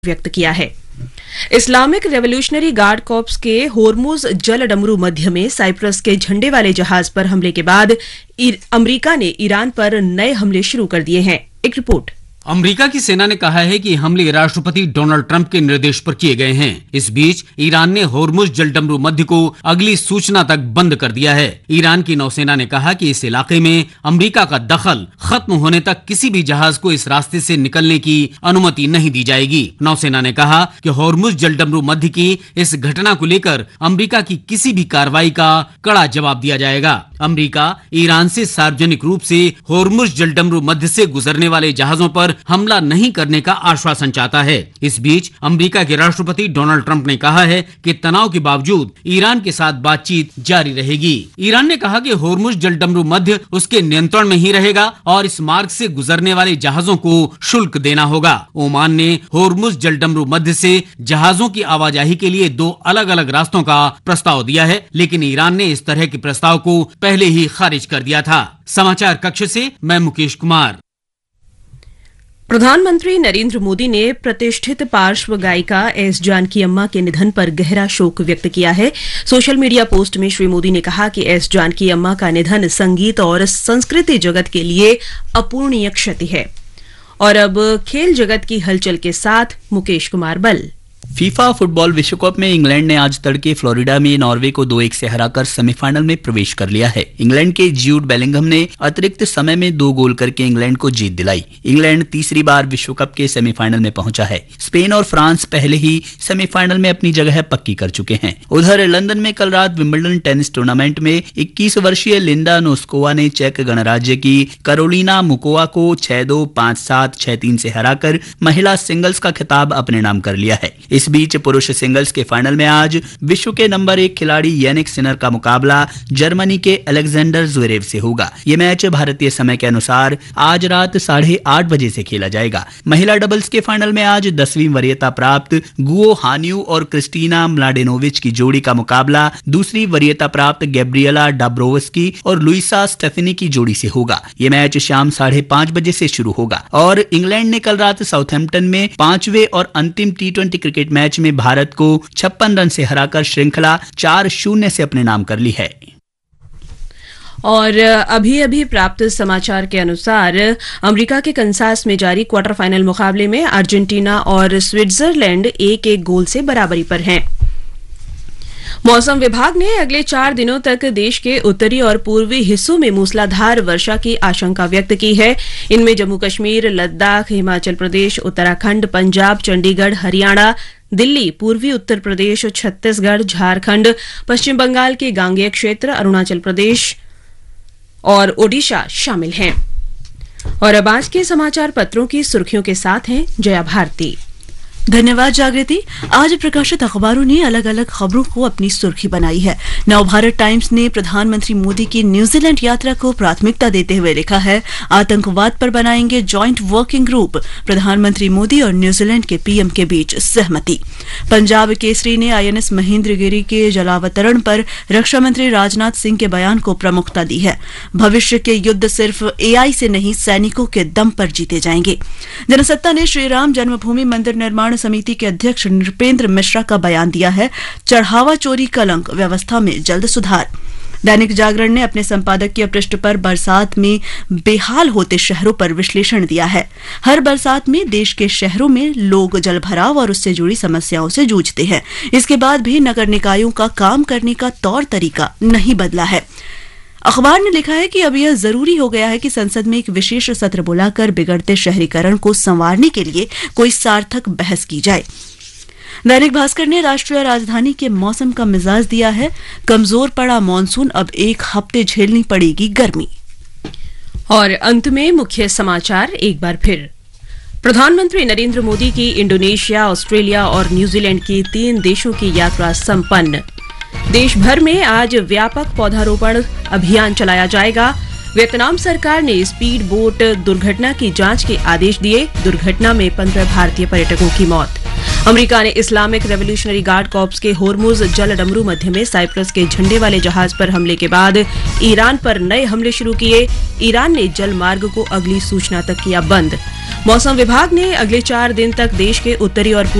व्यक्त किया है। इस्लामिक रेवोल्यूशनरी गार्ड कॉर्प्स के होर्मुज जल डमरू मध्य में साइप्रस के झंडे वाले जहाज पर हमले के बाद अमेरिका ने ईरान पर नए हमले शुरू कर दिए हैं। एक रिपोर्ट। अमेरिका की सेना ने कहा है कि हमले राष्ट्रपति डोनाल्ड ट्रंप के निर्देश पर किए गए हैं। इस बीच ईरान ने होर्मुज जलडमरू मध्य को अगली सूचना तक बंद कर दिया है। ईरान की नौसेना ने कहा कि इस इलाके में अमेरिका का दखल खत्म होने तक किसी भी जहाज को इस रास्ते से निकलने की अनुमति नहीं दी जाएगी। नौसेना ने कहा कि होर्मुज जलडमरू मध्य की इस घटना को लेकर अमेरिका की किसी भी कार्रवाई का कड़ा जवाब दिया जाएगा। अमेरिका ईरान से सार्वजनिक रूप से होर्मुज जलडमरू मध्य से गुजरने वाले जहाजों पर हमला नहीं करने का आश्वासन चाहता है। इस बीच अमेरिका के राष्ट्रपति डोनाल्ड ट्रंप ने कहा है कि तनाव के बावजूद ईरान के साथ बातचीत जारी रहेगी। ईरान ने कहा कि होर्मुज जलडमरू मध्य उसके नियंत्रण में ही रहेगा और इस मार्ग से गुजरने वाले जहाजों को शुल्क देना होगा। ओमान ने होर्मुज जलडमरू मध्य से जहाजों की आवाजाही के लिए 2 अलग-अलग रास्तों का प्रस्ताव दिया है, लेकिन ईरान ने इस तरह के प्रस्ताव को पहले ही खारिज कर दिया था। समाचार कक्ष से मैं मुकेश कुमार। प्रधानमंत्री नरेंद्र मोदी ने प्रतिष्ठित पार्श्व गायिका एस जानकी अम्मा के निधन पर गहरा शोक व्यक्त किया है। सोशल मीडिया पोस्ट में श्री मोदी ने कहा कि एस जानकी अम्मा का निधन संगीत और संस्कृति जगत के लिए अपूर्णीय क्षति है। और अब खेल जगत की हलचल के साथ मुकेश कुमार बल। फीफा फुटबॉल विश्व कप में इंग्लैंड ने आज तड़के फ्लोरिडा में नॉर्वे को 2-1 से हराकर सेमीफाइनल में प्रवेश कर लिया है। इंग्लैंड के जूड बेलिंगहम ने अतिरिक्त समय में 2 गोल करके इंग्लैंड को जीत दिलाई। इंग्लैंड तीसरी बार विश्व कप के सेमीफाइनल में पहुंचा है। स्पेन और फ्रांस पहले ही सेमीफाइनल में अपनी जगह पक्की कर चुके हैं। उधर लंदन में कल रात विंबलडन टेनिस टूर्नामेंट में 21 वर्षीय लिंडा नोस्कोवा ने चेक गणराज्य की कैरोलिना मुकोवा को 6-2, 5-7, 6-3 से हराकर महिला सिंगल्स का खिताब अपने नाम कर लिया है। इस बीच पुरुष सिंगल्स के फाइनल में आज विश्व के नंबर 1 खिलाड़ी यानिक सिनर का मुकाबला जर्मनी के अलेक्जेंडर ज़्वेरेव से होगा। ये मैच भारतीय समय के अनुसार आज रात 8:30 बजे से खेला जाएगा। महिला डबल्स के फाइनल में आज 10वीं वरीयता प्राप्त गुओ हान्यू और क्रिस्टीना म्लाडेनोविच की जोड़ी का मुकाबला दूसरी वरीयता प्राप्त गैब्रिएला डाब्रोवस्की और लुइसा स्टेफनी की जोड़ी से होगा। ये मैच शाम 5:30 बजे से शुरू होगा। और इंग्लैंड ने कल रात साउथहैम्पटन में 5वें और अंतिम T20 क्रिकेट मैच में भारत को 56 रन से हराकर श्रृंखला 4-0 से अपने नाम कर ली है। और अभी प्राप्त समाचार के अनुसार अमेरिका के कंसास में जारी क्वार्टर फाइनल मुकाबले में अर्जेंटीना और स्विट्जरलैंड 1-1 गोल से बराबरी पर हैं। मौसम विभाग ने अगले 4 दिनों तक देश के उत्तरी और पूर्वी हिस्सों में मूसलाधार वर्षा की आशंका व्यक्त की है। इनमें जम्मू कश्मीर, लद्दाख, हिमाचल प्रदेश, उत्तराखंड, पंजाब, चंडीगढ़, हरियाणा, दिल्ली, पूर्वी उत्तर प्रदेश, छत्तीसगढ़, झारखंड, पश्चिम बंगाल के गांगेय क्षेत्र, अरुणाचल प्रदेश और ओडिशा शामिल हैं। और अब आज के समाचार पत्रों की सुर्खियों के साथ हैं जया भारती। धन्यवाद जागृति। आज प्रकाशित अखबारों ने अलग अलग खबरों को अपनी सुर्खी बनाई है। नवभारत टाइम्स ने प्रधानमंत्री मोदी की न्यूजीलैंड यात्रा को प्राथमिकता देते हुए लिखा है, आतंकवाद पर बनाएंगे जॉइंट वर्किंग ग्रुप, प्रधानमंत्री मोदी और न्यूजीलैंड के पीएम के बीच सहमति। पंजाब केसरी ने आईएनएस महेंद्रगिरी के जलावतरण पर रक्षा मंत्री राजनाथ सिंह के बयान को प्रमुखता दी है। भविष्य के युद्ध सिर्फ एआई से नहीं, सैनिकों के दम पर जीते जाएंगे। जनसत्ता ने श्रीराम जन्मभूमि मंदिर निर्माण समिति के अध्यक्ष नृपेंद्र मिश्रा का बयान दिया है, चढ़ावा चोरी कलंक, व्यवस्था में जल्द सुधार। दैनिक जागरण ने अपने संपादकीय पृष्ठ पर बरसात में बेहाल होते शहरों पर विश्लेषण दिया है। हर बरसात में देश के शहरों में लोग जलभराव और उससे जुड़ी समस्याओं से जूझते हैं। इसके बाद भी नगर निकायों का काम करने का तौर तरीका नहीं बदला है। अखबार ने लिखा है कि अब यह जरूरी हो गया है कि संसद में एक विशेष सत्र बुलाकर बिगड़ते शहरीकरण को संवारने के लिए कोई सार्थक बहस की जाए। दैनिक भास्कर ने राष्ट्रीय राजधानी के मौसम का मिजाज दिया है, कमजोर पड़ा मानसून, अब 1 हफ्ते झेलनी पड़ेगी गर्मी। और अंत में मुख्य समाचार एक बार फिर। प्रधानमंत्री नरेंद्र मोदी की इंडोनेशिया, ऑस्ट्रेलिया और न्यूजीलैंड की 3 देशों की यात्रा संपन्न। देश भर में आज व्यापक पौधारोपण अभियान चलाया जाएगा। वियतनाम सरकार ने स्पीड बोट दुर्घटना की जांच के आदेश दिए। दुर्घटना में 15 भारतीय पर्यटकों की मौत। अमेरिका ने इस्लामिक रेवोल्यूशनरी गार्ड कॉर्प्स के होर्मुज जलडमरू मध्य में साइप्रस के झंडे वाले जहाज पर हमले के बाद ईरान पर नए हमले शुरू किए। ईरान ने जल मार्ग को अगली सूचना तक किया बंद। मौसम विभाग ने अगले 4 दिन तक देश के उत्तरी और